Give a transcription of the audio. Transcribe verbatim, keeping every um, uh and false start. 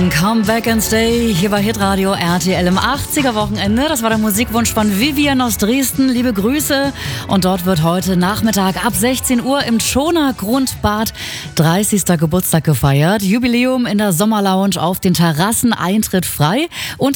Come Back and Stay hier bei Hitradio R T L im achtziger Wochenende. Das war der Musikwunsch von Vivian aus Dresden. Liebe Grüße. Und dort wird heute Nachmittag ab sechzehn Uhr im Schoner Grundbad dreißigster Geburtstag gefeiert. Jubiläum in der Sommerlounge auf den Terrassen, Eintritt frei. Und